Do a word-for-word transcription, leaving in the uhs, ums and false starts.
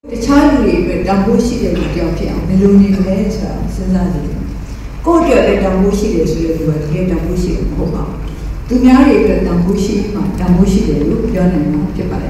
တခြားလူတွေအတွက်တန်ဖိုးရှိတဲ့လူတယောက်ဖြစ်အောင်ဘယ်လိုနေလဲဆိုတာစဉ်းစားကြည့်ကိုယ့်အတွက်လည်းတန်ဖိုးရှိတယ်ဆိုတဲ့လူကတကယ်တန်ဖိုးရှိတယ်မဟုတ်ပါဘူးသူများတွေအတွက်တန်ဖိုးရှိမှတန်ဖိုးရှိတယ်လို့ပြောနိုင်မှာဖြစ်ပါတယ်